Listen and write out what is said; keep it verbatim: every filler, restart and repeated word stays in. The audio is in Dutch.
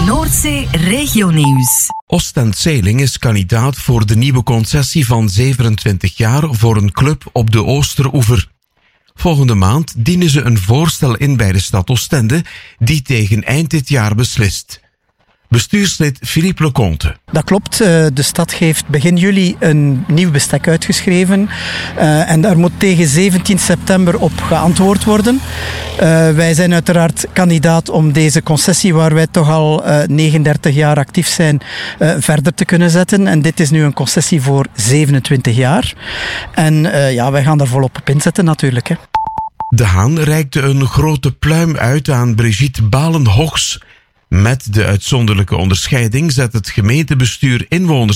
Noordzee Regionieuws. Oostenseling is kandidaat voor de nieuwe concessie van zevenentwintig jaar voor een club op de Oosteroever. Volgende maand dienen ze een voorstel in bij de stad Oostende, die tegen eind dit jaar beslist. Bestuurslid Philippe Leconte. Dat klopt. De stad heeft begin juli een nieuw bestek uitgeschreven. Uh, en daar moet tegen zeventien september op geantwoord worden. Uh, wij zijn uiteraard kandidaat om deze concessie, waar wij toch al uh, negenendertig jaar actief zijn, uh, verder te kunnen zetten. En dit is nu een concessie voor zevenentwintig jaar. En uh, ja, wij gaan daar volop op inzetten natuurlijk. Hè. De Haan reikte een grote pluim uit aan Brigitte Balen-Hochs. Met de uitzonderlijke onderscheiding zet het gemeentebestuur inwoners